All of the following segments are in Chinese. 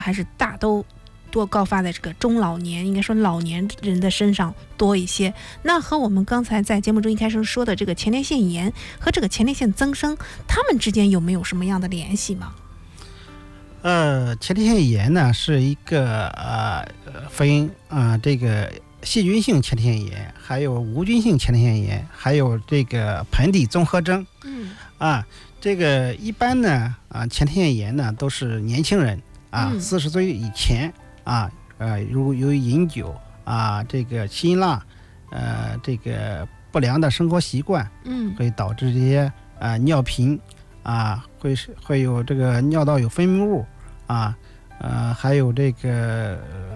还是大都多高发在这个中老年，应该说老年人的身上多一些。那和我们刚才在节目中一开始说的这个前列腺炎和这个前列腺增生，它们之间有没有什么样的联系吗？ 前列腺炎呢是一个分这个细菌性前列腺炎，还有无菌性前列腺炎，还有这个盆底综合征。这个一般呢前列腺炎呢都是年轻人40岁以前如由于饮酒这个辛辣这个不良的生活习惯会导致这些尿频会有这个尿道有分泌物还有这个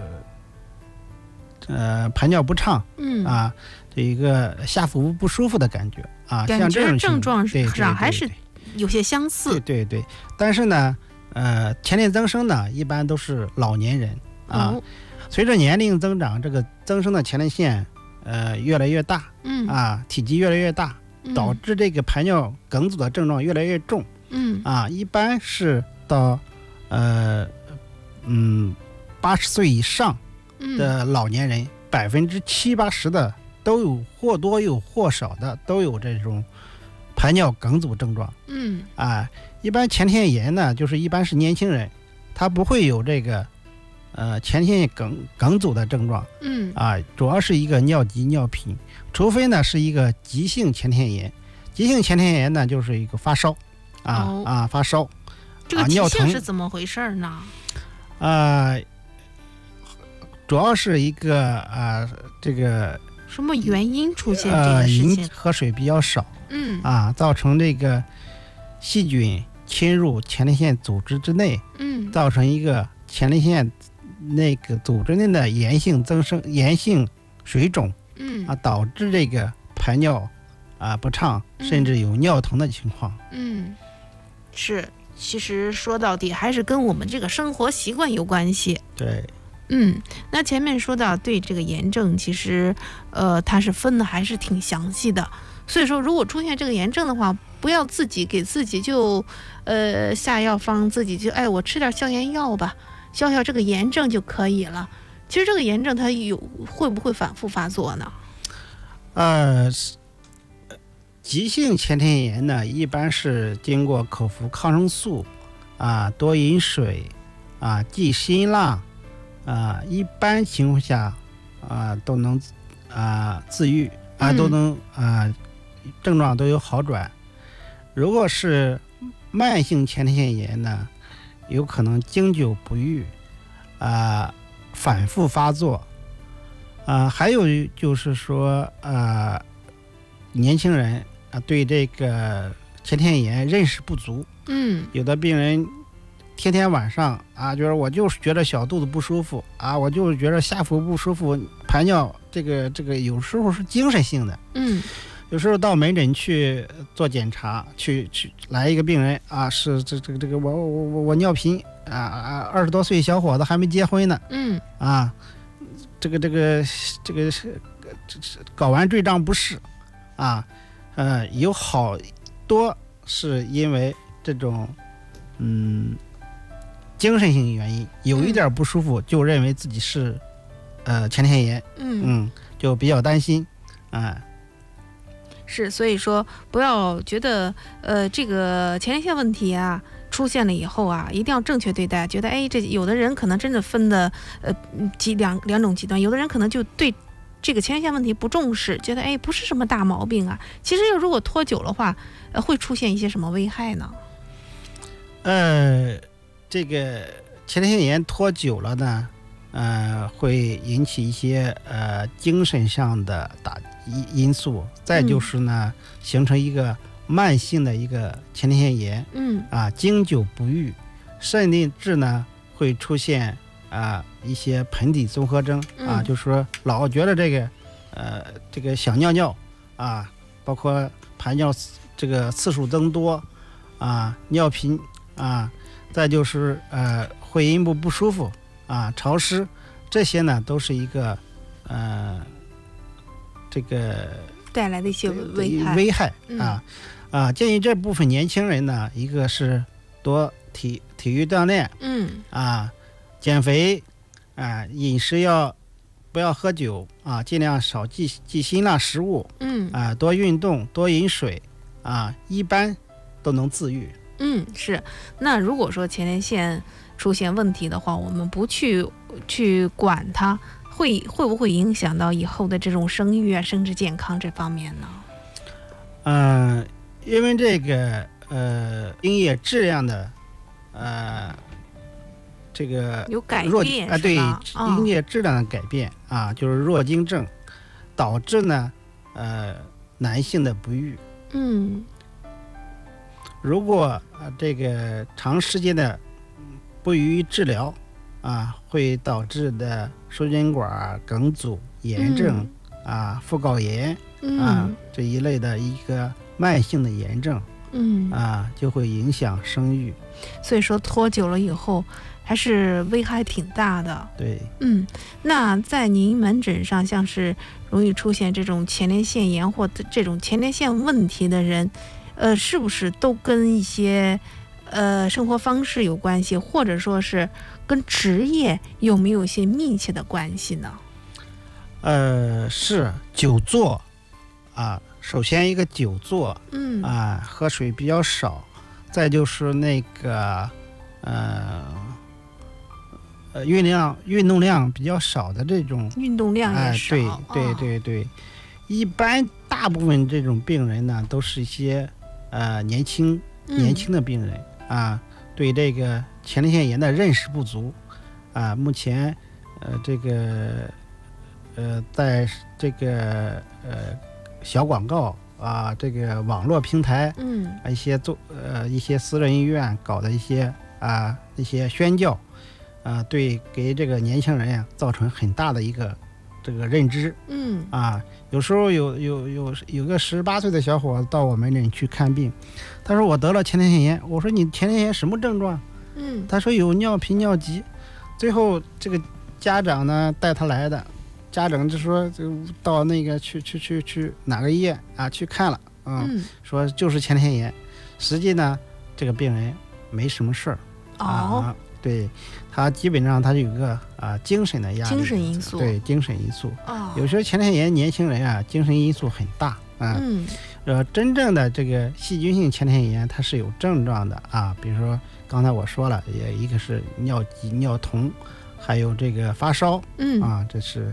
排尿不畅这一个下腹部不舒服的感觉像这种症状上还是有些相似。 对，但是呢前列增生呢一般都是老年人随着年龄增长，这个增生的前列腺越来越大体积越来越大，导致这个排尿梗阻的症状越来越重一般是到80岁以上的老年人70%-80%的都有或多有或少的都有这种排尿梗阻症状一般前列腺炎呢就是一般是年轻人，他不会有这个前列腺梗阻的症状主要是一个尿急尿频，除非呢是一个急性前列腺炎。急性前列腺炎呢就是一个发烧发烧这个急性是怎么回事呢？ 主要是一个这个什么原因出现这个事情？ 喝水比较少造成这个细菌侵入前列腺组织之内造成一个前列腺那个组织内的炎性增生、炎性水肿导致这个排尿不畅甚至有尿疼的情况是，其实说到底还是跟我们这个生活习惯有关系。 对那前面说到对这个炎症其实它是分的还是挺详细的，所以说如果出现这个炎症的话，不要自己给自己就下药方，自己就我吃点消炎药吧，消消这个炎症就可以了。其实这个炎症它会不会反复发作呢？ 急性前列腺炎呢一般是经过口服抗生素多饮水忌辛辣一般情况下都能自愈都能症状都有好转。如果是慢性前列腺炎呢，有可能经久不愈反复发作还有就是说年轻人对这个前列腺炎认识不足有的病人天天晚上觉得我就是觉得小肚子不舒服我就是觉得下腹不舒服，排尿这个有时候是精神性的有时候到门诊去做检查，去来一个病人是这个我尿频20多岁小伙子还没结婚呢这个睾丸坠胀不适有好多是因为这种精神性原因，有一点不舒服就认为自己是前列腺炎就比较担心是，所以说不要觉得这个前列腺问题出现了以后一定要正确对待，觉得这有的人可能真的分的两种极端，有的人可能就对这个前列腺问题不重视，觉得不是什么大毛病其实如果拖久的话会出现一些什么危害呢？ 这个前列腺炎拖久了呢会引起一些精神上的因素，再就是呢形成一个慢性的一个前列腺炎经久不愈，甚至呢会出现一些盆底综合征就是说老觉得这个想尿尿包括排尿这个次数增多尿频再就是会阴部不舒服潮湿，这些呢都是一个这个带来的一些危害建议这部分年轻人呢，一个是多体育锻炼减肥饮食不要喝酒啊，尽量少忌辛辣食物，多运动，多饮水啊，一般都能自愈。 是。那如果说前列腺出现问题的话，我们不去管它，会不会影响到以后的这种生育啊、生殖健康这方面呢？因为这个精液质量的这个有改变对精液质量的改变就是弱精症，导致呢男性的不育。如果这个长时间的不予以治疗会导致的输精管梗阻、炎症副睾炎这一类的一个慢性的炎症，就会影响生育。 所以说拖久了以后还是危害挺大的。 对。 那在您门诊上，像是容易出现这种前列腺炎或这种前列腺问题的人，是不是都跟一些生活方式有关系，或者说是跟职业有没有一些密切的关系呢？ 是久坐首先一个久坐，喝水比较少，再就是那个运动量比较少的这种， 运动量也少。 对，一般大部分这种病人呢，都是一些年轻的病人对这个前列腺炎的认识不足目前这个在这个小广告这个网络平台一些私人医院搞的一些宣教对给这个年轻人造成很大的一个这个认知。有时候有个18岁的小伙子到我门诊去看病，他说我得了前列腺炎。我说你前列腺炎什么症状？他说有尿频尿急。最后这个家长呢带他来的，家长就说就到那个去哪个医院去看了说就是前列腺炎。实际呢这个病人没什么事儿对，他基本上他有一个精神的压力， 精神因素。 对，精神因素。有时候前列腺炎年轻人精神因素很大真正的这个细菌性前列腺炎它是有症状的比如说刚才我说了，一个是尿急、尿酮，还有这个发烧这是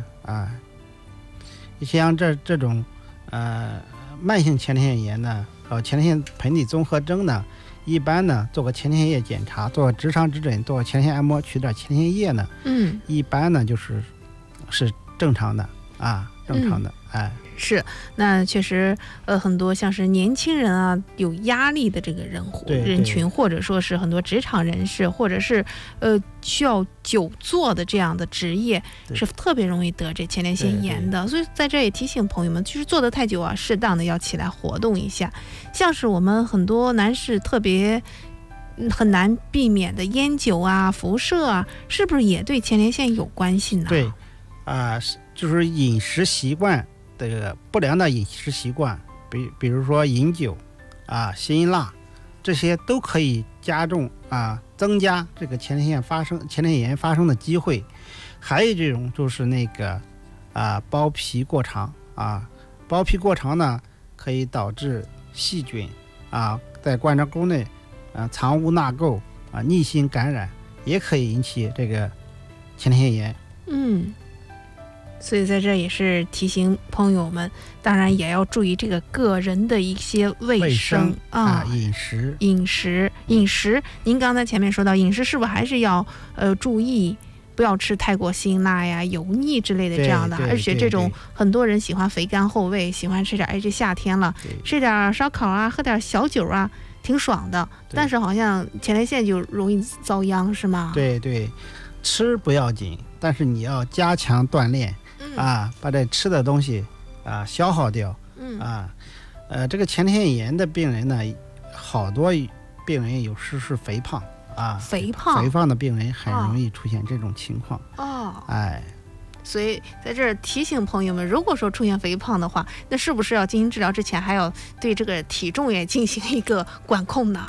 像这种慢性前列腺炎呢，前列腺盆底综合征呢，一般呢做个前列腺液检查，做个直肠直诊，做个前列腺按摩，取点前列腺液呢一般呢是正常的正常的是。那确实很多像是年轻人有压力的这个人群，或者说是很多职场人士，或者是需要久坐的这样的职业，是特别容易得这前列腺炎的。所以在这也提醒朋友们，其实坐得太久适当的要起来活动一下。像是我们很多男士特别很难避免的烟酒辐射是不是也对前列腺有关系呢？ 对就是饮食习惯的不良的饮食习惯，比如说饮酒辛辣，这些都可以加重增加这个前列腺炎发生的机会。还有这种就是那个包皮过长包皮过长呢可以导致细菌在冠状沟内藏污纳垢逆行感染，也可以引起这个前列腺炎。 所以在这也是提醒朋友们，当然也要注意这个个人的一些卫生饮食。您刚才前面说到饮食是不是还是要注意，不要吃太过辛辣油腻之类的这样的。而且这种很多人喜欢肥甘厚味，喜欢吃点这夏天了吃点烧烤喝点小酒挺爽的，但是好像前列腺就容易遭殃，是吗？ 对，吃不要紧，但是你要加强锻炼把这吃的东西消耗掉这个前列腺炎的病人呢，好多病人有时是肥胖肥胖的病人很容易出现这种情况所以在这儿提醒朋友们，如果说出现肥胖的话，那是不是要进行治疗之前还要对这个体重也进行一个管控呢？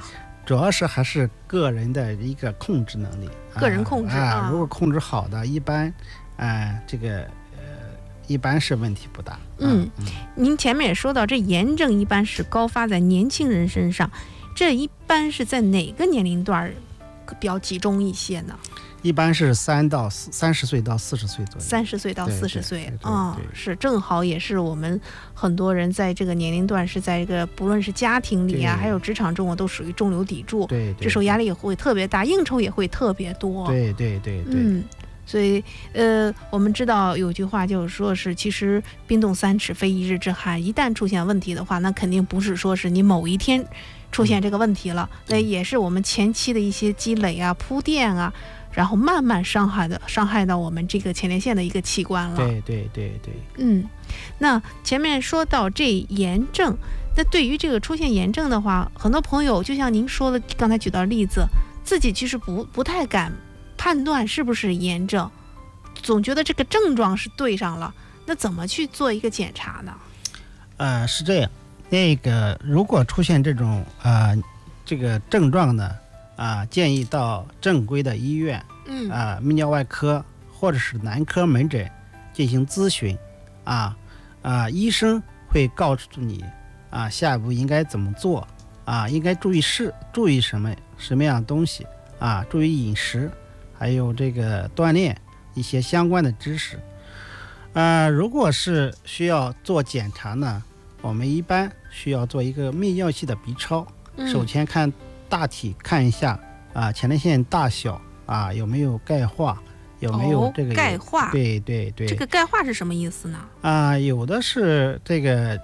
主要是还是个人的一个控制能力， 个人控制如果控制好的，一般这个一般是问题不大。 您前面也说到，这炎症一般是高发在年轻人身上，这一般是在哪个年龄段比较集中一些呢？ 一般是30岁到40岁左右。 30岁到40岁是正好也是我们很多人在这个年龄段是在这个不论是家庭里啊，还有职场中啊，都属于中流砥柱。 对， 这时候压力也会特别大，应酬也会特别多。 对。 所以我们知道有句话就是说是，其实冰冻3尺非一日之寒，一旦出现问题的话，那肯定不是说是你某一天出现这个问题了，那也是我们前期的一些积累啊、铺垫啊，然后慢慢伤害到我们这个前列腺的一个器官了。 对。 那前面说到这炎症，那对于这个出现炎症的话，很多朋友就像您说的，刚才举到例子，自己其实不太敢判断是不是炎症，总觉得这个症状是对上了，那怎么去做一个检查呢？ 是这样，那个如果出现这种这个症状呢，建议到正规的医院，泌尿外科或者是男科门诊进行咨询，医生会告诉你下一步应该怎么做，应该注意什么样的东西，注意饮食，还有这个锻炼一些相关的知识。如果是需要做检查呢，我们一般需要做一个泌尿系的 B 超，首先大体看一下前列腺大小有没有钙化，有没有这个钙化？对， 这个钙化是什么意思呢？ 有的是这个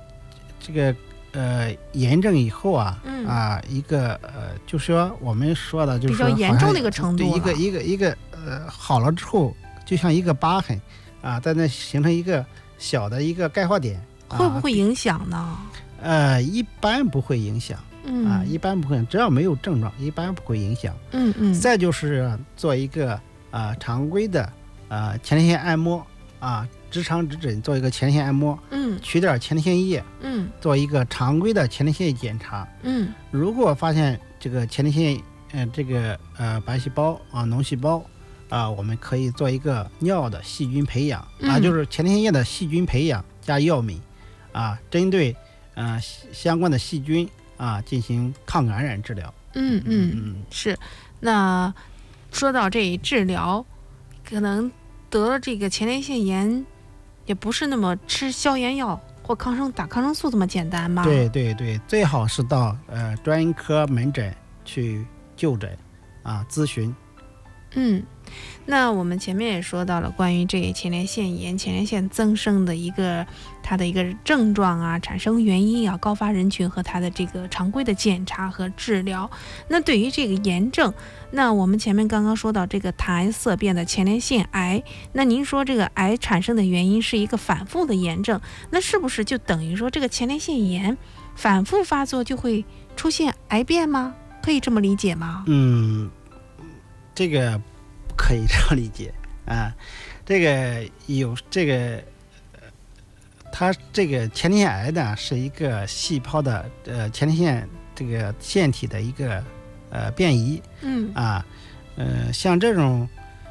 炎症以后一个就是说我们说的就是说比较严重的一个程度了， 一个好了之后就像一个疤痕在那形成一个小的一个钙化点， 会不会影响呢？ 一般不会影响，一般不会，只要没有症状，一般不会影响。再就是做一个常规的前列腺按摩直肠直诊，做一个前列腺按摩，取点前列腺液，做一个常规的前列腺检查。如果发现这个前列腺白细胞脓细胞我们可以做一个尿的细菌培养就是前列腺液的细菌培养加药敏针对相关的细菌进行抗感染治疗。 是。那说到这治疗，可能得了这个前列腺炎，也不是那么吃消炎药或打抗生素这么简单吧？ 对，最好是到专科门诊去就诊咨询。 那我们前面也说到了关于这前列腺炎、前列腺增生的它的一个症状产生原因高发人群和它的这个常规的检查和治疗。那对于这个炎症，那我们前面刚刚说到这个谈癌色变的前列腺癌，那您说这个癌产生的原因是一个反复的炎症，那是不是就等于说这个前列腺炎反复发作就会出现癌变吗？可以这么理解吗？ 这个可以这样理解这个有这个它这个前列腺癌呢是一个细胞的前列腺这个腺体的一个变异。像这种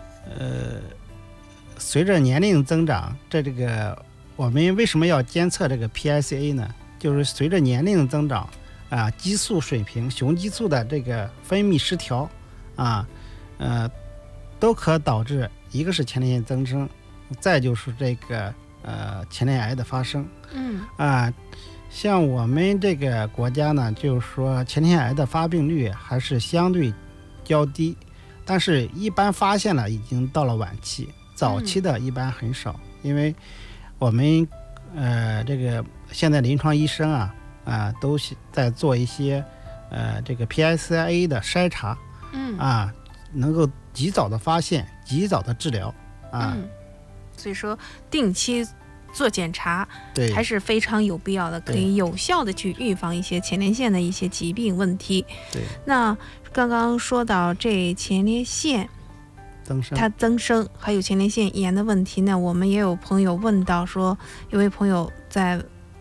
随着年龄增长，这个我们为什么要监测这个 PSA 呢？就是随着年龄增长激素水平、雄激素的这个分泌失调都可导致一个是前列腺增生，再就是这个前列腺癌的发生。像我们这个国家呢，就是说前列腺癌的发病率还是相对较低，但是一般发现了已经到了晚期，早期的一般很少。因为我们这个现在临床医生都在做一些这个 PSA 的筛查，能够及早的发现，及早的治疗所以说定期做检查对还是非常有必要的，可以有效的去预防一些前列腺的一些疾病问题。 对， 那刚刚说到这前列腺它增生还有前列腺炎的问题呢，我们也有朋友问到说，有位朋友在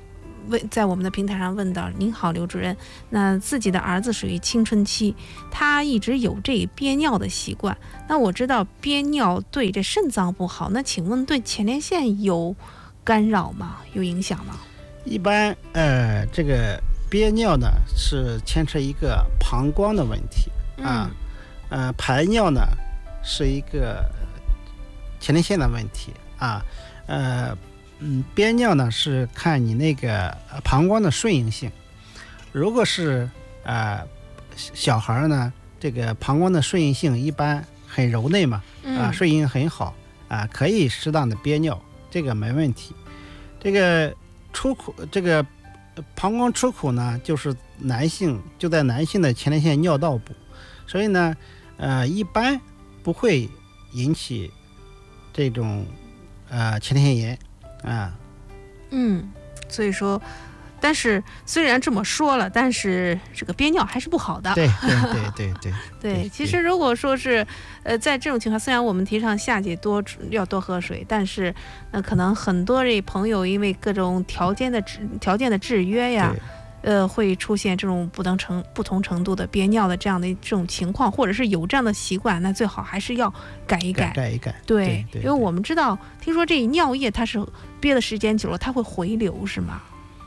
在我们的平台上问到，您好，刘主任，那自己的儿子属于青春期，他一直有这憋尿的习惯。那我知道憋尿对这肾脏不好，那请问对前列腺有干扰吗？有影响吗？ 一般这个憋尿呢是牵扯一个膀胱的问题啊，排尿呢是一个前列腺的问题啊，憋尿呢是看你那个膀胱的顺应性。如果是小孩呢，这个膀胱的顺应性一般很柔内嘛，顺应很好啊，可以适当的憋尿，这个没问题。这个出口，这个膀胱出口呢，就是就在男性的前列腺尿道部，所以呢，一般不会引起这种前列腺炎啊。 所以说，但是虽然这么说了，但是这个憋尿还是不好的。 对， 其实如果说是在这种情况，虽然我们提倡夏季要多喝水，但是可能很多这朋友因为各种条件的制约呀，会出现这种不同程度的憋尿的这样的这种情况，或者是有这样的习惯，那最好还是要改一改。对，因为我们听说这尿液它是憋的时间久了，它会回流，是吗？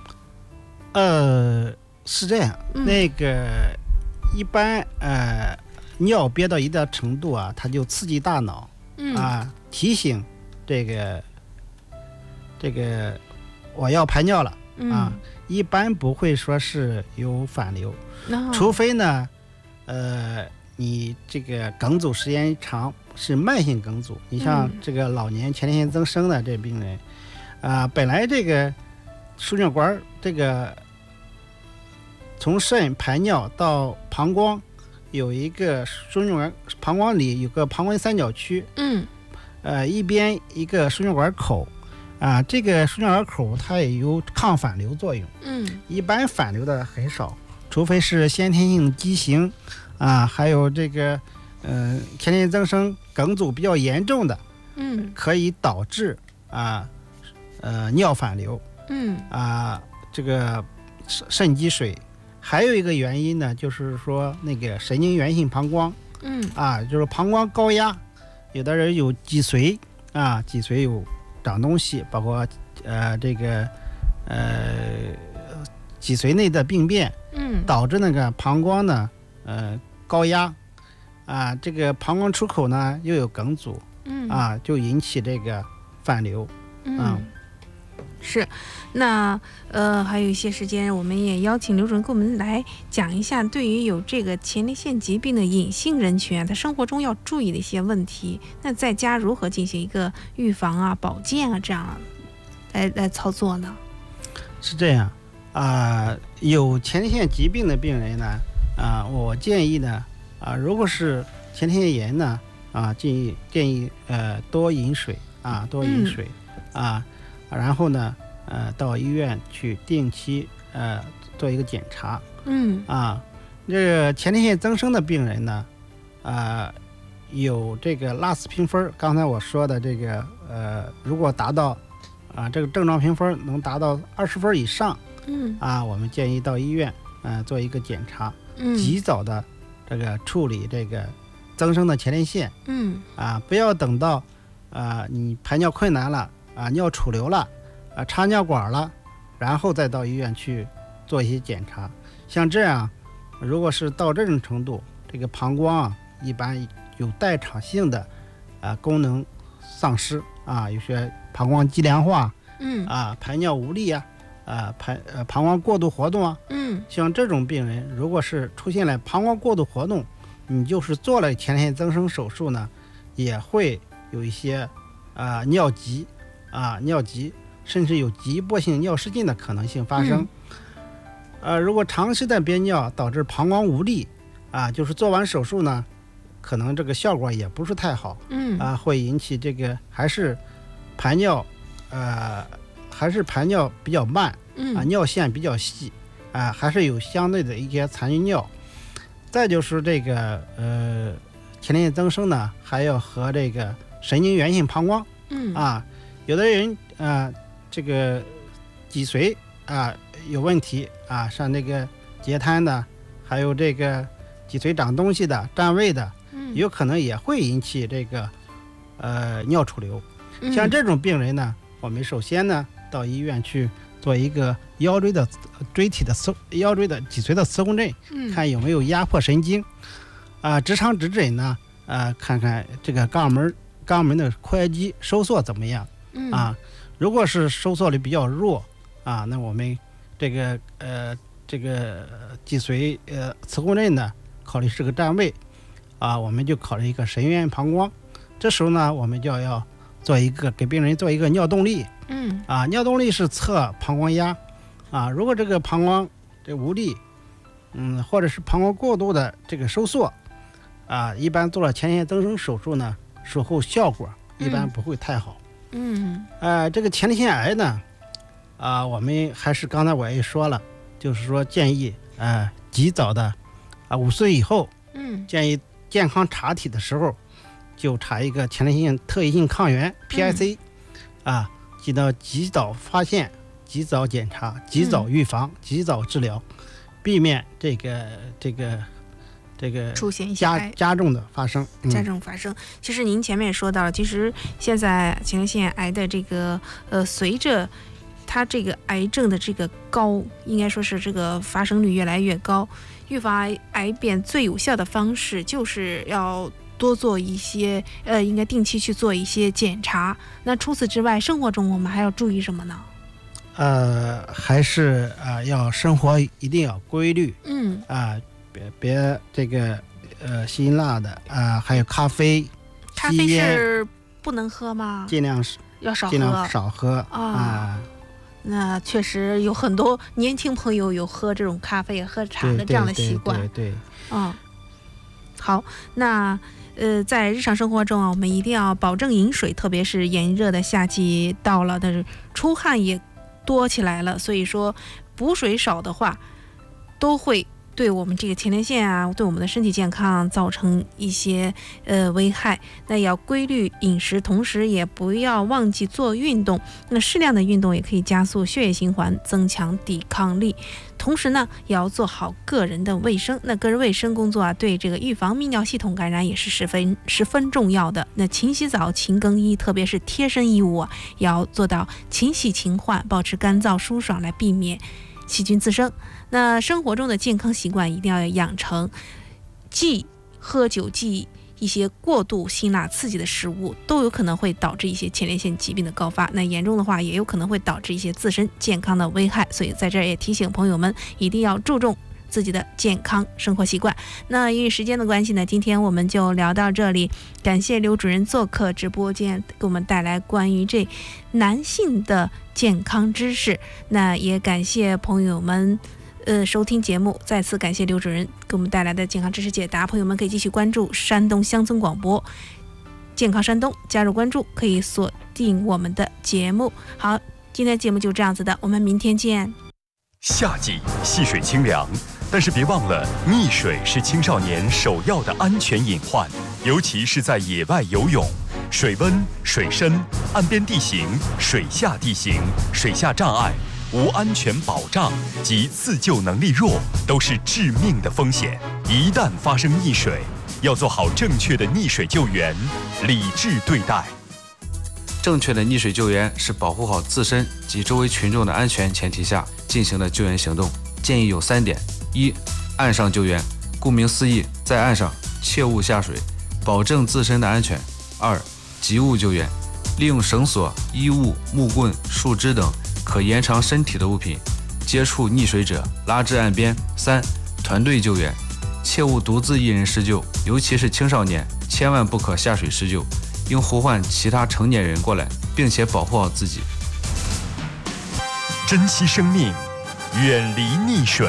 是这样，那个一般尿憋到一定程度啊，它就刺激大脑提醒这个我要排尿了一般不会说是有反流，除非呢你这个梗阻时间长，是慢性梗阻。你像这个老年前列腺增生的这病人本来这个输尿管这个从肾排尿到膀胱有一个输尿管，膀胱里有个膀胱三角区，一边一个输尿管口这个输尿管口它也有抗反流作用，一般反流的很少，除非是先天性畸形还有这个前列腺增生梗阻比较严重的，可以导致尿反流，这个肾积水。还有一个原因呢，就是说那个神经源性膀胱，就是膀胱高压，有的人有脊髓脊髓有长东西，包括这个脊髓内的病变，导致那个膀胱呢高压这个膀胱出口呢又有梗阻，就引起这个反流， 是，那还有一些时间，我们也邀请刘主任给我们来讲一下，对于有这个前列腺疾病的隐性人群他生活中要注意的一些问题。那在家如何进行一个预防保健这样来操作呢？ 是这样有前列腺疾病的病人呢我建议呢如果是前列腺炎呢建议多饮水然后呢到医院去定期做一个检查，这个前列腺增生的病人呢有这个拉斯评分，刚才我说的这个如果达到这个症状评分能达到20分以上，我们建议到医院做一个检查，及早的这个处理这个增生的前列腺，不要等到你排尿困难了尿储留了插尿管了，然后再到医院去做一些检查。像这样如果是到这种程度，这个膀胱一般有代偿性的功能丧失有些膀胱肌良化，排尿无力膀胱过度活动像这种病人如果是出现了膀胱过度活动，你就是做了前列腺增生手术呢，也会有一些尿急甚至有急迫性尿失禁的可能性发生。如果长期的憋尿导致膀胱无力就是做完手术呢，可能这个效果也不是太好，会引起这个还是排尿比较慢，尿线比较细，还是有相对的一些残余尿。再就是这个前列腺增生呢，还要和这个神经源性膀胱，有的人这个脊髓有问题啊，像那个截瘫的，还有这个脊髓长东西的、占位的，有可能也会引起这个尿储留。像这种病人呢，我们首先呢到医院去做一个腰椎的脊髓的磁共振，看有没有压迫神经。直肠指诊呢，看看这个肛门的括约肌收缩怎么样。如果是收缩力比较弱那我们这个脊髓磁共振呢，考虑是个占位我们就考虑一个神渊膀胱。这时候呢，我们就要给病人做一个尿动力。尿动力是测膀胱压如果这个膀胱无力，或者是膀胱过度的这个收缩一般做了前列腺增生手术呢，术后效果一般不会太好。这个前列腺癌呢，我们还是刚才我也说了，就是说建议及早的5岁以后，建议健康查体的时候就查一个前列腺特异性抗原 PIC 及早发现、及早检查、及早预防、及早治疗，避免这个出现一些加重的发生。 其实您前面也说到了，其实现在前列腺癌的这个随着它这个癌症的这个高，应该说是这个发生率越来越高，预防癌变最有效的方式就是要多做一些应该定期去做一些检查。那除此之外，生活中我们还要注意什么呢？ 还是要生活一定要规律。别这个辛辣的还有咖啡是不能喝吗？ 尽量少喝那确实有很多年轻朋友有喝这种咖啡喝茶的这样的习惯。 对。 好，那在日常生活中我们一定要保证饮水，特别是炎热的夏季到了的，出汗也多起来了，所以说补水少的话都会对我们这个前列腺对我们的身体健康造成一些危害。那要规律饮食，同时也不要忘记做运动。那适量的运动也可以加速血液循环，增强抵抗力。同时呢，也要做好个人的卫生。那个人卫生工作对这个预防泌尿系统感染也是十分重要的。那勤洗澡、勤更衣，特别是贴身衣物也要做到勤洗勤换，保持干燥舒爽，来避免细菌滋生。那生活中的健康习惯一定要养成，忌喝酒、忌一些过度辛辣刺激的食物，都有可能会导致一些前列腺疾病的高发。那严重的话，也有可能会导致一些自身健康的危害。所以在这儿也提醒朋友们，一定要注重自己的健康生活习惯。那因为时间的关系呢，今天我们就聊到这里。感谢刘主任做客直播间，给我们带来关于这男性的健康知识。那也感谢朋友们收听节目，再次感谢刘主任给我们带来的健康知识解答。朋友们可以继续关注山东乡村广播健康山东，加入关注可以锁定我们的节目。好，今天节目就这样子的，我们明天见。 夏季戏水清凉，但是别忘了，溺水是青少年首要的安全隐患，尤其是在野外游泳。水温、水深、岸边地形、水下地形、水下障碍、无安全保障及自救能力弱，都是致命的风险。一旦发生溺水，要做好正确的溺水救援，理智对待。 正确的溺水救援是保护好自身及周围群众的安全前提下进行的救援行动，建议有3点：一、岸上救援，顾名思义，在岸上切勿下水，保证自身的安全；二、及物救援，利用绳索、衣物、木棍、树枝等可延长身体的物品接触溺水者，拉至岸边；三、团队救援，切勿独自一人施救，尤其是青少年，千万不可下水施救，应呼唤其他成年人过来，并且保护好自己。 珍惜生命，远离溺水。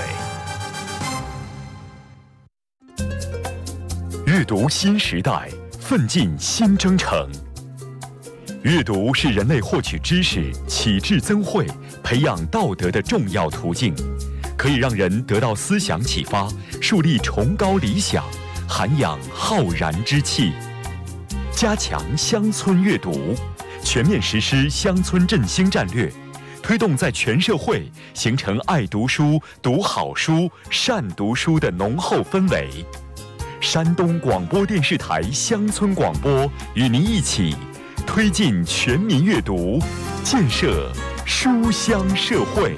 阅读新时代，奋进新征程。阅读是人类获取知识、启智增慧、培养道德的重要途径，可以让人得到思想启发，树立崇高理想，涵养浩然之气。加强乡村阅读，全面实施乡村振兴战略， 推动在全社会形成爱读书、读好书、善读书的浓厚氛围。山东广播电视台乡村广播与您一起推进全民阅读，建设书香社会。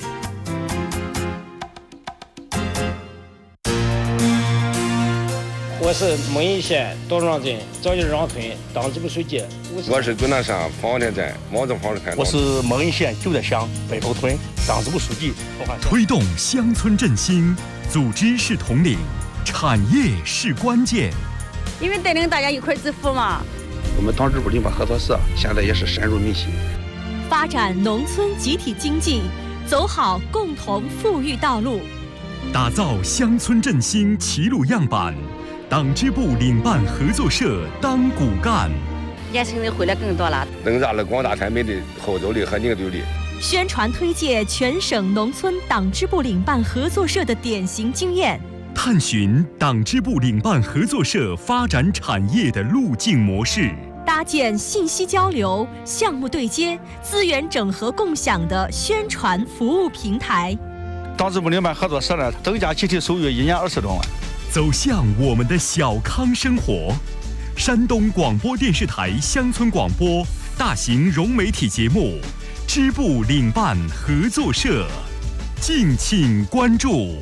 我是蒙邑县多庄镇赵家庄村党支部书记。 我是终南山方田镇毛子房子台。 我是蒙邑县旧德乡北头村党支部书记。 推动乡村振兴，组织是统领，产业是关键。 因为带领大家一块致富嘛。 我们党支部领办合作社现在也是深入民心， 发展农村集体经济，走好共同富裕道路， 打造乡村振兴齐鲁样板。党支部领办合作社当骨干， 年轻人回来更多了， 增加了广大村民的号召力和凝聚力。 宣传推介全省农村党支部领办合作社的典型经验， 探寻党支部领办合作社发展产业的路径模式， 搭建信息交流、项目对接、资源整合共享的宣传服务平台。 党支部领办合作社呢，增加集体收入1年20多万。 走向我们的小康生活。山东广播电视台乡村广播大型融媒体节目支部领办合作社，敬请关注。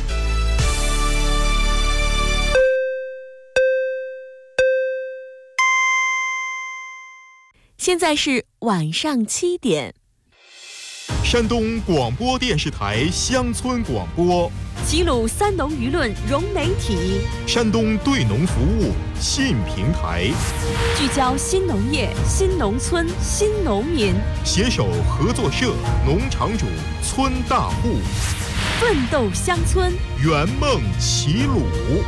现在是晚上7点。 山东广播电视台乡村广播， 齐鲁三农舆论融媒体， 山东对农服务新平台， 聚焦新农业、新农村、新农民， 携手合作社、农场主、村大户， 奋斗乡村， 圆梦齐鲁。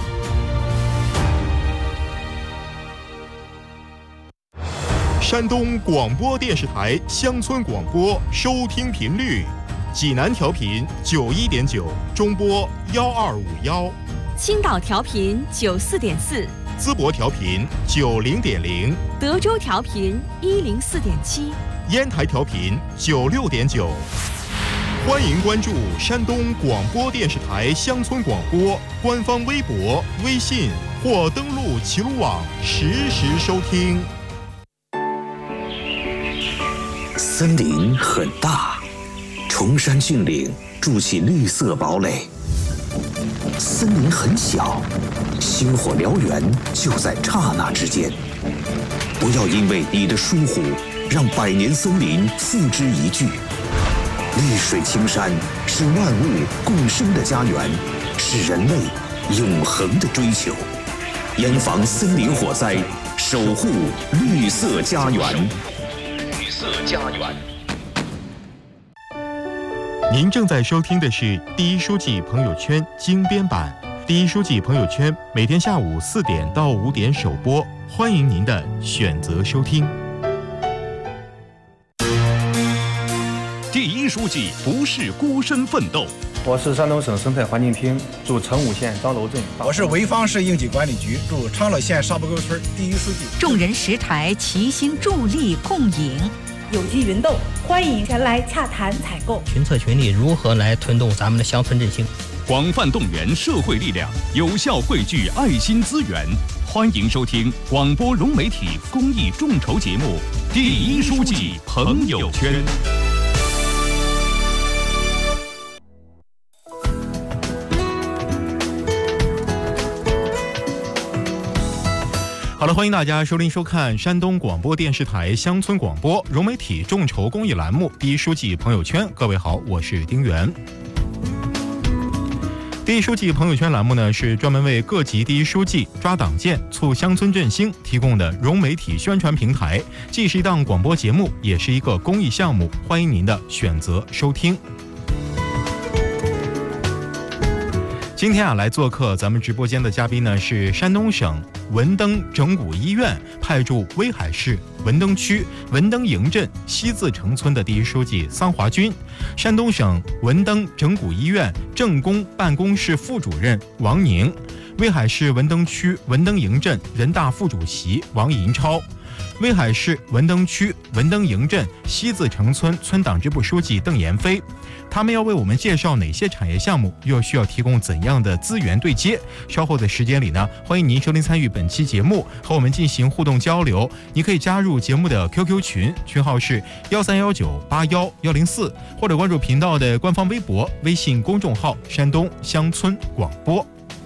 山东广播电视台乡村广播收听频率：济南调频91.9，中波1251； 青岛调频94.4， 淄博调频90.0， 德州调频104.7， 烟台调频96.9。欢迎关注山东广播电视台乡村广播官方微博、微信或登录齐鲁网实时收听。 森林很大，崇山峻岭筑起绿色堡垒；森林很小，星火燎原就在刹那之间。不要因为你的疏忽，让100年森林付之一炬。绿水青山是万物共生的家园，是人类永恒的追求。严防森林火灾，守护绿色家园。家园。 您正在收听的是第一书记朋友圈精编版。第一书记朋友圈每天下午4点到5点首播，欢迎您的选择收听。第一书记不是孤身奋斗。 我是山东省生态环境厅驻成武县张楼镇。 我是潍坊市应急管理局驻长乐县沙坡沟村第一书记。 众人拾柴，齐心助力共赢。 有机云豆，欢迎前来洽谈采购。 群策群力，如何来推动咱们的乡村振兴？ 广泛动员社会力量，有效汇聚爱心资源。欢迎收听广播融媒体公益众筹节目《第一书记朋友圈》。好了，欢迎大家收听收看山东广播电视台乡村广播融媒体众筹公益栏目《第一书记朋友圈》。各位好，我是丁元。第一书记朋友圈栏目呢，是专门为各级第一书记抓党建、促乡村振兴提供的融媒体宣传平台，既是一档广播节目，也是一个公益项目。欢迎您的选择收听。今天来做客咱们直播间的嘉宾呢，是山东省文登整骨医院派驻威海市文登区文登营镇西自城村的第一书记桑华军，山东省文登整骨医院政工办公室副主任王宁，威海市文登区文登营镇人大副主席王银超， 威海市文登区文登营镇西自城村村党支部书记邓延飞，他们要为我们介绍哪些产业项目，又需要提供怎样的资源对接。稍后的时间里呢，欢迎您收听参与本期节目，和我们进行互动交流。你可以加入节目的 QQ 群，群号是1319811004，或者关注频道的官方微博、微信公众号山东乡村广播。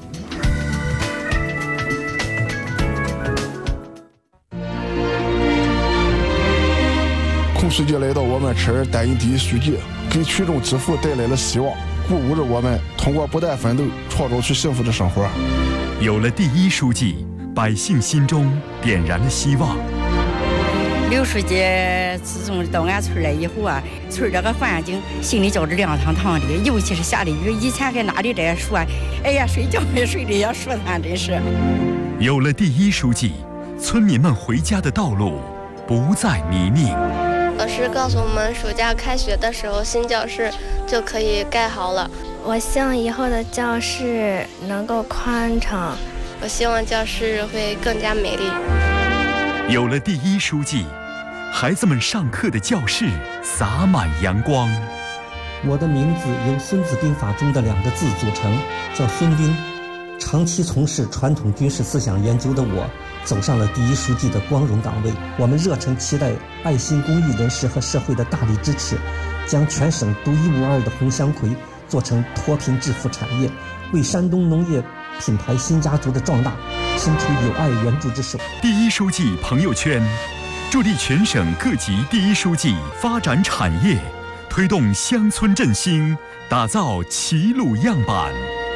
空世界来到我们这儿担任第一书记，给群众致富带来了希望，鼓舞着我们通过不断奋斗，创造出幸福的生活。 有了第一书记，百姓心中点燃了希望。 刘书记自从到俺村来以后啊，村这个环境心里觉着亮堂堂的，尤其是下了雨，以前还哪里在说，哎呀，睡觉也睡得也舒坦，真是。 有了第一书记，村民们回家的道路不再泥泞。 老师告诉我们，暑假开学的时候，新教室就可以盖好了。 我希望以后的教室能够宽敞， 我希望教室会更加美丽。 有了第一书记，孩子们上课的教室洒满阳光。 我的名字由《孙子兵法》中的2个字组成，叫孙兵。长期从事传统军事思想研究的我，走上了第一书记的光荣岗位。我们热诚期待爱心公益人士和社会的大力支持，将全省独一无二的红香葵做成脱贫致富产业，为山东农业品牌新家族的壮大伸出有爱援助之手。 第一书记朋友圈，助力全省各级第一书记发展产业，推动乡村振兴，打造齐鲁样板。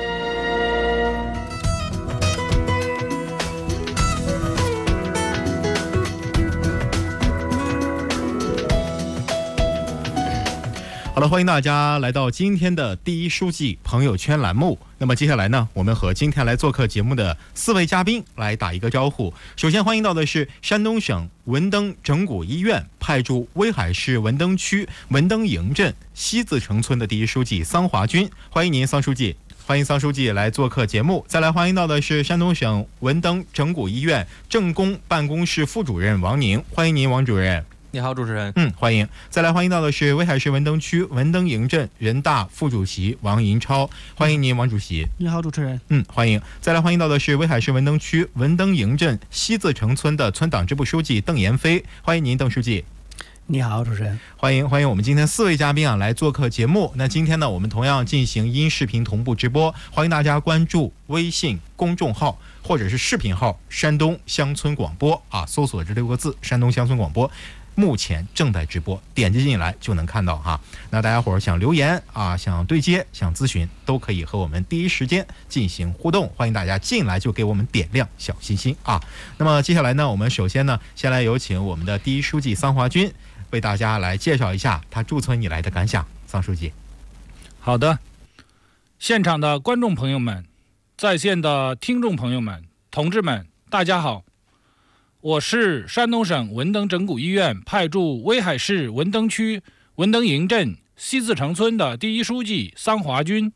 好了，欢迎大家来到今天的第一书记朋友圈栏目。那么接下来呢，我们和今天来做客节目的4位嘉宾来打一个招呼。首先欢迎到的是山东省文登整骨医院派驻威海市文登区文登营镇西自城村的第一书记桑华军，欢迎您，桑书记。欢迎桑书记来做客节目。再来欢迎到的是山东省文登整骨医院政工办公室副主任王宁，欢迎您，王主任。 你好，主持人。 欢迎。再来欢迎到的是威海市文登区文登营镇人大副主席王银超，欢迎您，王主席。 你好，主持人。 欢迎。再来欢迎到的是威海市文登区文登营镇西自城村的村党支部书记邓延飞，欢迎您，邓书记。 你好，主持人。 欢迎我们今天4位嘉宾来做客节目。那今天呢，我们同样进行音视频同步直播，欢迎大家关注微信公众号或者是视频号山东乡村广播搜索这6个字山东乡村广播，目前正在直播，点击进来就能看到哈。那大家伙儿想留言想对接、想咨询，都可以和我们第一时间进行互动。欢迎大家进来就给我们点亮小心心那么接下来呢，我们首先呢，先来有请我们的第一书记桑华军为大家来介绍一下他驻村以来的感想。桑书记。 好的，现场的观众朋友们，在线的听众朋友们，同志们，大家好。我是山东省文登整骨医院派驻威海市文登区文登营镇西自城村的第一书记桑华军。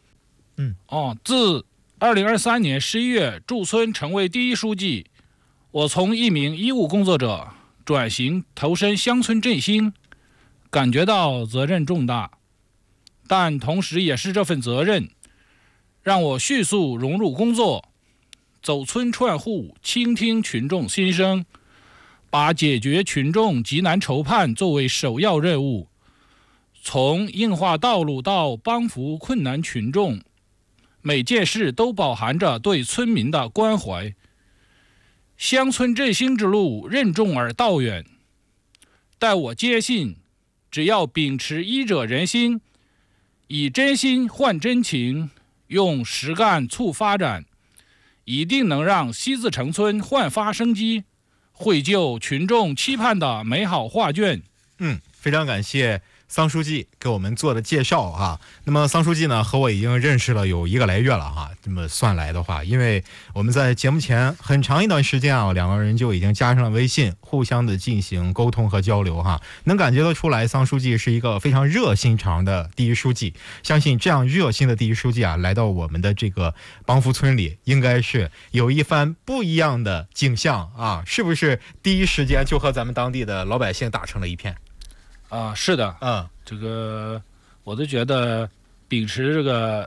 自2023年11月驻村成为第一书记，我从一名医务工作者转型投身乡村振兴，感觉到责任重大，但同时也是这份责任让我迅速融入工作，走村串户，倾听群众心声，把解决群众急难愁盼作为首要任务。从硬化道路到帮扶困难群众，每件事都饱含着对村民的关怀。乡村振兴之路任重而道远，但我坚信，只要秉持医者仁心，以真心换真情，用实干促发展，一定能让西自城村焕发生机，绘就群众期盼的美好画卷。 非常感谢桑书记给我们做的介绍啊。那么桑书记呢和我已经认识了有1个来月了哈，这么算来的话，因为我们在节目前很长一段时间啊，2个人就已经加上了微信，互相的进行沟通和交流哈。能感觉得出来，桑书记是一个非常热心肠的第一书记。相信这样热心的第一书记啊，来到我们的这个帮扶村里，应该是有一番不一样的景象啊！是不是第一时间就和咱们当地的老百姓打成了一片？ 是的，这个我都觉得秉持这个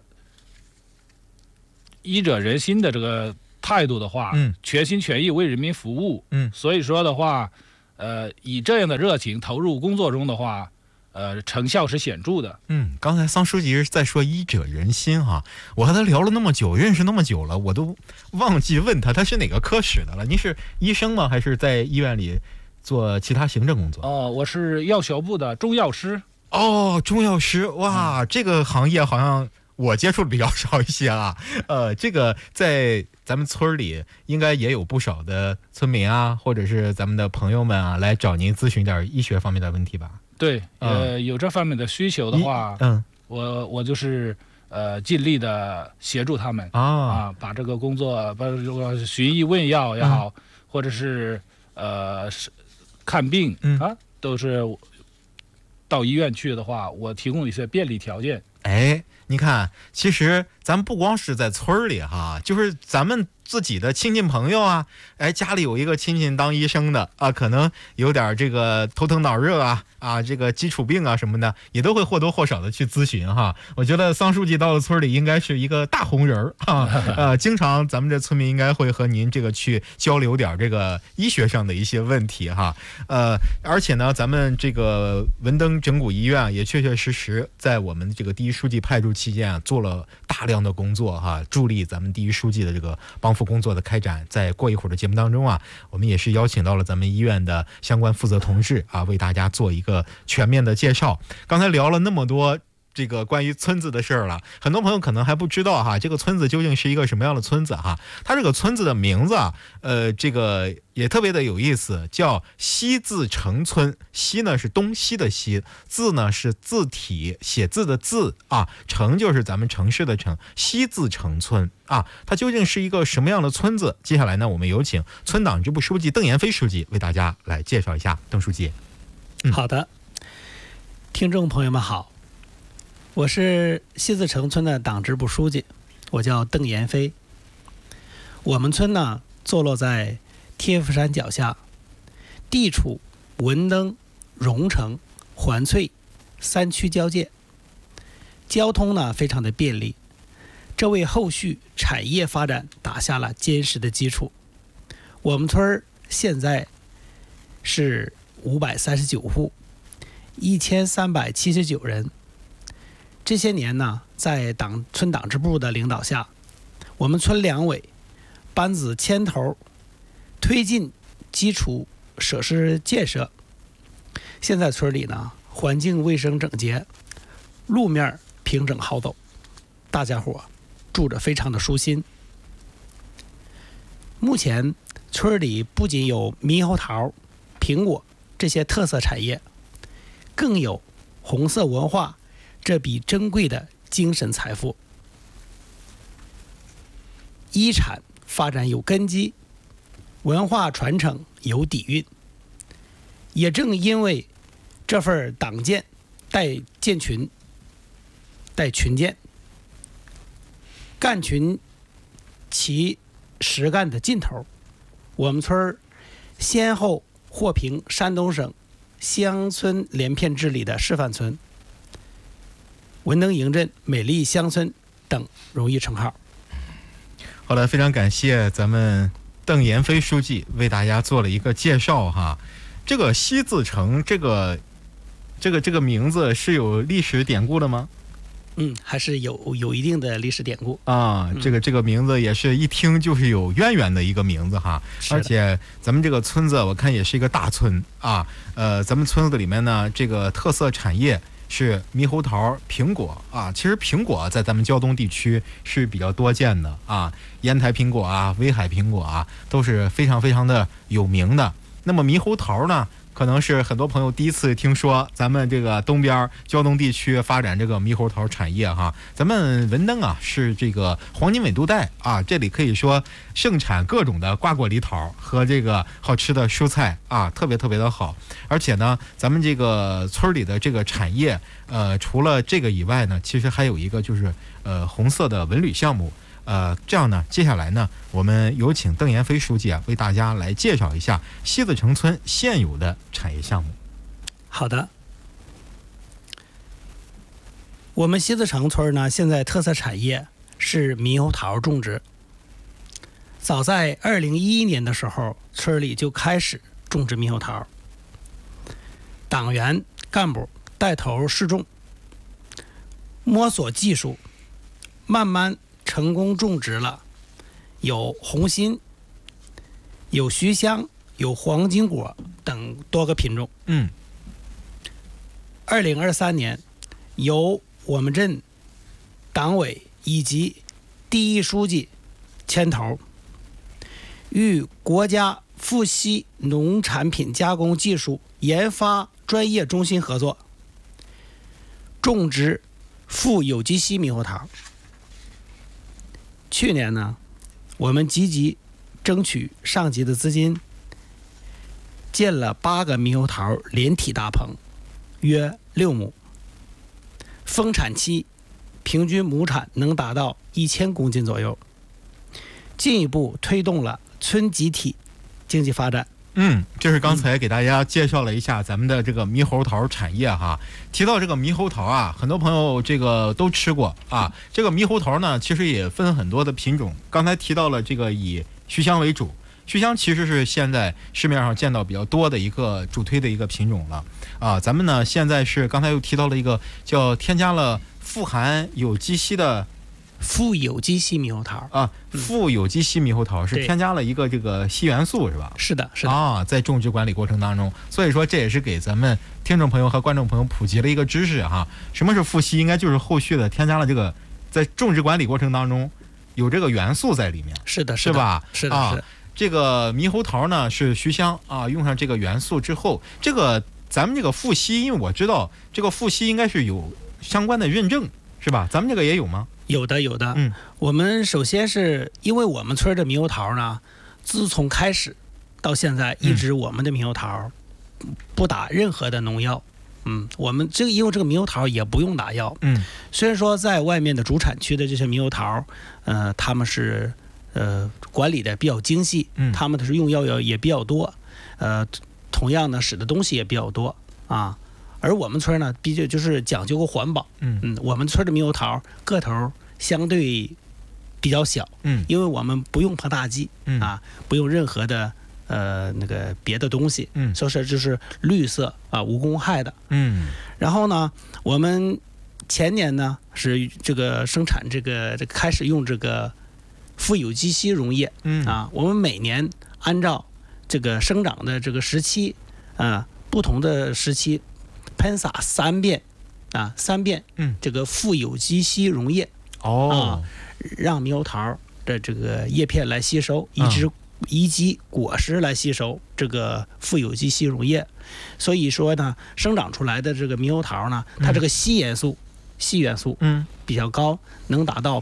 医者仁心的这个态度的话，全心全意为人民服务，所以说的话，以这样的热情投入工作中的话，成效是显著的。 刚才桑书记是在说医者仁心哈，我和他聊了那么久，认识那么久了，我都忘记问他是哪个科室的了。您是医生吗？还是在医院里做其他行政工作？ 我是药学部的中药师。 中药师，哇，这个行业好像我接触的比较少一些啊。这个在咱们村里应该也有不少的村民啊，或者是咱们的朋友们啊，来找您咨询点医学方面的问题吧。 对，有这方面的需求的话，我就是尽力的协助他们把这个工作，把这个寻医问药也好，或者是看病都是到医院去的话，我提供一些便利条件。 你看，其实咱不光是在村里哈，就是咱们自己的亲戚朋友啊，家里有一个亲戚当医生的啊，可能有点这个头疼脑热啊，这个基础病啊什么的，也都会或多或少的去咨询哈。我觉得桑书记到了村里应该是一个大红人啊，经常咱们这村民应该会和您这个去交流点这个医学上的一些问题哈。而且呢，咱们这个文登整骨医院也确确实实在我们这个第一书记派驻期间做了大量的工作哈，助力咱们第一书记的这个帮扶工作的开展。在过一会儿的节目当中啊，我们也是邀请到了咱们医院的相关负责同志啊，为大家做一个全面的介绍。刚才聊了那么多这个关于村子的事儿了，很多朋友可能还不知道哈，这个村子究竟是一个什么样的村子哈？它这个村子的名字啊，这个也特别的有意思，叫西字城村。西呢是东西的西，字呢是字体写字的字啊，城就是咱们城市的城，西字城村啊。它究竟是一个什么样的村子？接下来呢，我们有请村党支部书记邓延飞书记为大家来介绍一下。邓书记。 好的，听众朋友们好，我是西字城村的党支部书记，我叫邓延飞。我们村呢坐落在贴福山脚下，地处文登、荣成、环翠3区交界，交通呢非常的便利，这为后续产业发展打下了坚实的基础。我们村现在是539户，1379人。这些年呢，在村党支部的领导下，我们村两委班子牵头推进基础设施建设。现在村里呢，环境卫生整洁，路面平整好走，大家伙住着非常的舒心。目前村里不仅有猕猴桃、苹果这些特色产业，更有红色文化这笔珍贵的精神财富。医产发展有根基，文化传承有底蕴。也正因为这份党建带群建，干群其实干的劲头，我们村先后获评山东省乡村连片治理的示范村、文登营镇美丽乡村等荣誉称号。 好的，非常感谢咱们邓延飞书记为大家做了一个介绍哈。这个西字城这个名字是有历史典故的吗？ 还是有一定的历史典故啊。这个名字也是一听就是有渊源的一个名字哈。而且咱们这个村子我看也是一个大村啊。咱们村子里面呢，这个特色产业是猕猴桃、苹果啊。其实苹果在咱们胶东地区是比较多见的啊，烟台苹果啊、威海苹果啊，都是非常非常的有名的。那么猕猴桃呢， 可能是很多朋友第一次听说咱们这个东边胶东地区发展这个猕猴桃产业哈。咱们文登啊是这个黄金纬度带啊，这里可以说盛产各种的瓜果梨桃和这个好吃的蔬菜啊，特别特别的好。而且呢，咱们这个村里的这个产业，除了这个以外呢，其实还有一个就是红色的文旅项目。这样呢，接下来呢，我们有请邓延飞书记啊，为大家来介绍一下西子城村现有的产业项目。 好的，我们西子城村呢，现在特色产业是猕猴桃种植。早在2011年的时候，村里就开始种植猕猴桃，党员干部带头试种，摸索技术，慢慢成功种植了有红心、有徐香、有黄金果等多个品种。2023年，由我们镇党委以及第一书记牵头，与国家富硒农产品加工技术研发专业中心合作，种植富有机硒猕猴桃。去年呢，我们积极争取上级的资金，建了8个猕猴桃连体大棚，约6亩，丰产期平均亩产能达到1000公斤左右，进一步推动了村集体经济发展。 这是刚才给大家介绍了一下咱们的这个猕猴桃产业哈。提到这个猕猴桃啊，很多朋友这个都吃过啊。这个猕猴桃呢，其实也分很多的品种。刚才提到了这个以徐香为主，徐香其实是现在市面上见到比较多的一个主推的一个品种了啊。咱们呢现在是刚才又提到了一个叫添加了富含有机硒的。 富有机硒猕猴桃啊，富有机硒猕猴桃是添加了一个这个硒元素是吧？ 是的，是的啊，在种植管理过程当中，所以说这也是给咱们听众朋友和观众朋友普及了一个知识哈。什么是富硒？应该就是后续的添加了这个在种植管理过程当中有这个元素在里面。 是的， 是吧？ 是的， 啊， 是的。 这个猕猴桃呢是徐香啊，用上这个元素之后，这个咱们这个富硒，因为我知道这个富硒应该是有相关的认证，是吧？咱们这个也有吗？ 有的。我们首先是因为我们村的猕猴桃呢，自从开始到现在一直我们的猕猴桃不打任何的农药。我们这个因为这个猕猴桃也不用打药。虽然说在外面的主产区的这些猕猴桃，他们是管理的比较精细，他们的是用药也比较多，同样呢使的东西也比较多啊。而我们村呢，毕竟就是讲究个环保。我们村的猕猴桃个头相对比较小，因为我们不用喷大剂，不用任何的那个别的东西，所以说就是绿色啊，无公害的。然后呢，我们前年呢是这个生产这个开始用这个富有机硒溶液，我们每年按照这个生长的这个时期，不同的时期。喷洒3遍，这个富有机硒溶液，让猕猴桃的这个叶片来吸收，以及果实来吸收这个富有机硒溶液。所以说呢，生长出来的这个猕猴桃呢，它这个硒元素比较高，能达到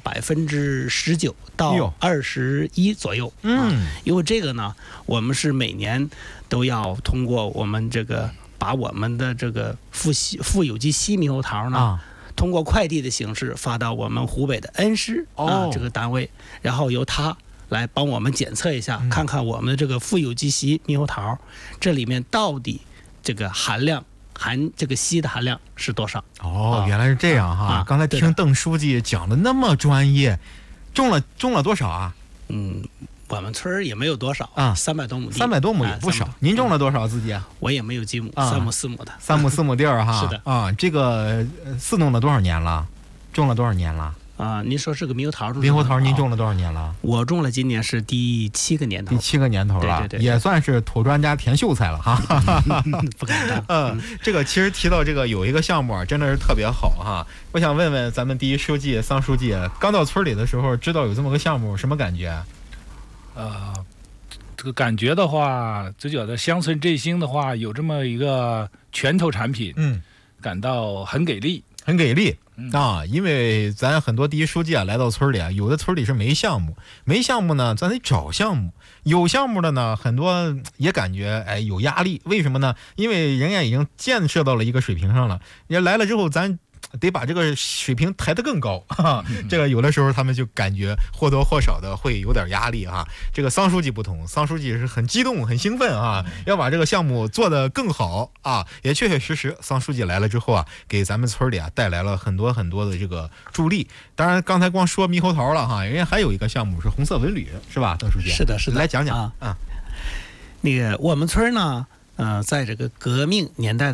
19%到21%左右。因为这个呢，我们是每年都要通过我们这个。把我们的这个富有机硒猕猴桃呢，通过快递的形式发到我们湖北的恩施这个单位，然后由他来帮我们检测一下，看看我们的这个富有机硒猕猴桃这里面到底这个这个硒的含量是多少。 原来是这样哈。刚才听邓书记讲的那么专业，种了多少啊？ 我们村也没有多少，300多亩地 ，300多亩也不少。您种了多少自己啊？ 我也没有几亩，3亩4亩的。 3亩4亩地儿哈。 是的啊，这个4弄了多少年了？种了多少年了？ 您说这个猕猴桃？ 猕猴桃您种了多少年了？ 我种了今年是第7个年头。 第7个年头了， 对， 也算是土专家田秀才了哈。 不敢当。 这个其实提到这个有一个项目真的是特别好哈。我想问问咱们第一书记桑书记，刚到村里的时候知道有这么个项目，什么感觉？ 这个感觉的话，只觉得乡村振兴的话有这么一个拳头产品，感到很给力， 很给力。因为咱很多第一书记啊来到村里啊，有的村里是没项目呢，咱得找项目，有项目的呢，很多也感觉有压力。为什么呢？因为人家已经建设到了一个水平上了，人家来了之后，咱得把这个水平抬得更高这个有的时候他们就感觉或多或少的会有点压力这个桑书记不同，桑书记是很激动很兴奋要把这个项目做得更好也确确实实桑书记来了之后给咱们村里带来了很多很多的这个助力。当然刚才光说猕猴桃了人家还有一个项目是红色文旅，是吧，邓书记？ 是的来讲讲那个我们村呢在这个革命年代的